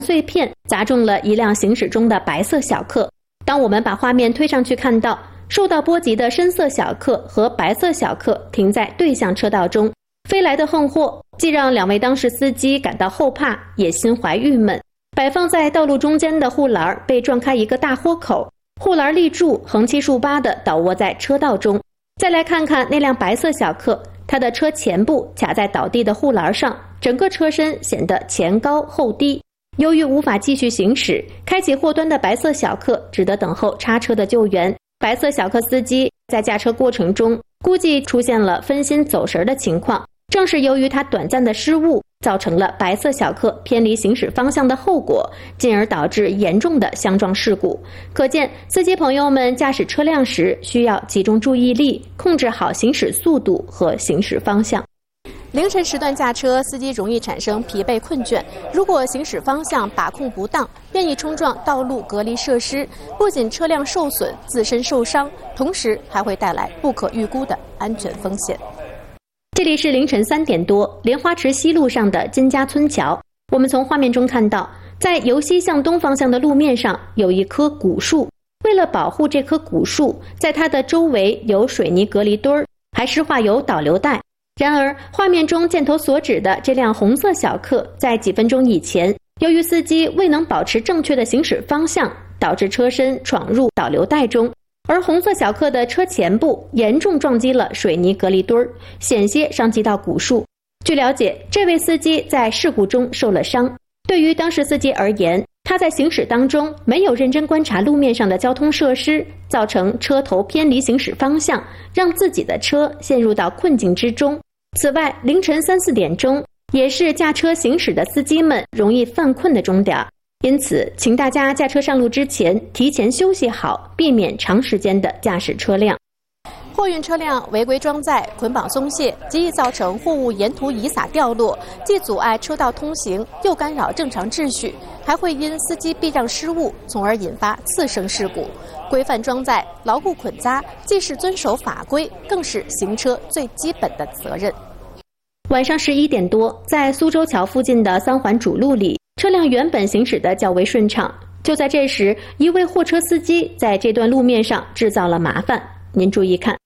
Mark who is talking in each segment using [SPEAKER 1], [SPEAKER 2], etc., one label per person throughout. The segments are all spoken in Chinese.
[SPEAKER 1] 碎片砸中了一辆行驶中的白色小客。当我们把画面推上去，看到受到波及的深色小客和白色小客停在对向车道中，飞来的横祸既让2位当事司机感到后怕，也心怀郁闷。摆放在道路中间的护栏被撞开一个大豁口，护栏立柱横七竖八地倒卧在车道中。再来看看那辆白色小客，它的车前部卡在倒地的护栏上，整个车身显得前高后低。由于无法继续行驶，开启祸端的白色小客只得等候叉车的救援。白色小客司机在驾车过程中估计出现了分心走神的情况，正是由于他短暂的失误，造成了白色小客偏离行驶方向的后果，进而导致严重的相撞事故。可见司机朋友们驾驶车辆时需要集中注意力，控制好行驶速度和行驶方向。凌晨时段驾车，司机容易产生疲惫困倦，如果行驶方向把控不当，便易冲撞道路隔离设施，不仅车辆受损，自身受伤，同时还会带来不可预估的安全风险。这里是凌晨3点多，莲花池西路上的金家村桥。我们从画面中看到，在由西向东方向的路面上有一棵古树，为了保护这棵古树，在它的周围有水泥隔离墩儿，还施画有导流带。然而，画面中箭头所指的这辆红色小客，在几分钟以前，由于司机未能保持正确的行驶方向，导致车身闯入导流带中，而红色小客的车前部严重撞击了水泥隔离墩儿，险些伤及到古树。据了解，这位司机在事故中受了伤。对于当事司机而言，他在行驶当中没有认真观察路面上的交通设施，造成车头偏离行驶方向，让自己的车陷入到困境之中。此外，凌晨3、4点钟也是驾车行驶的司机们容易犯困的钟点，因此请大家驾车上路之前提前休息好，避免长时间的驾驶车辆。货运车辆违规装载、捆绑松懈，极易造成货物沿途遗撒掉落，既阻碍车道通行，又干扰正常秩序，还会因司机避让失误，从而引发次生事故。规范装载、牢固捆扎，既是遵守法规，更是行车最基本的责任。晚上11点多，在苏州桥附近的3环主路里，车辆原本行驶的较为顺畅，就在这时，一位货车司机在这段路面上制造了麻烦。您注意看，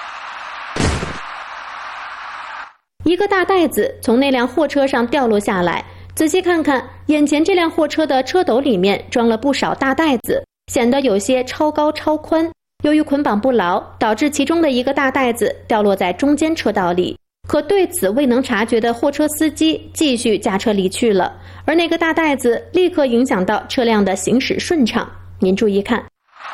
[SPEAKER 1] 一个大袋子从那辆货车上掉落下来，仔细看看，眼前这辆货车的车斗里面装了不少大袋子，显得有些超高超宽。由于捆绑不牢，导致其中的一个大袋子掉落在中间车道里。可对此未能察觉的货车司机继续驾车离去了，而那个大袋子立刻影响到车辆的行驶顺畅。您注意看，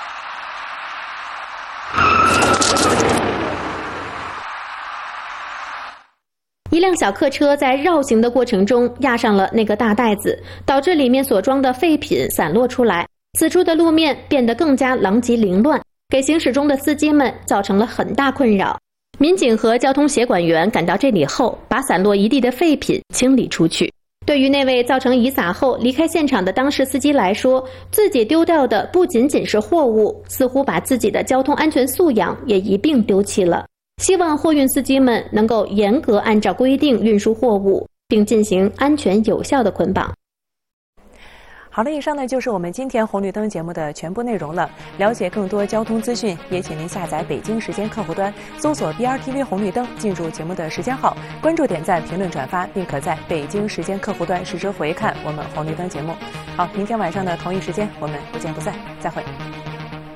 [SPEAKER 1] 一辆小客车在绕行的过程中压上了那个大袋子，导致里面所装的废品散落出来，此处的路面变得更加狼藉凌乱，给行驶中的司机们造成了很大困扰。民警和交通协管员赶到这里后，把散落一地的废品清理出去。对于那位造成遗撒后离开现场的当事司机来说，自己丢掉的不仅仅是货物，似乎把自己的交通安全素养也一并丢弃了。希望货运司机们能够严格按照规定运输货物，并进行安全有效的捆绑。
[SPEAKER 2] 好了，以上呢就是我们今天红绿灯节目的全部内容了。了解更多交通资讯，也请您下载北京时间客户端，搜索 BRTV 红绿灯，进入节目的时间号，关注、点赞、评论、转发，并可在北京时间客户端实时回看我们红绿灯节目。好，明天晚上的同一时间，我们不见不散，再会。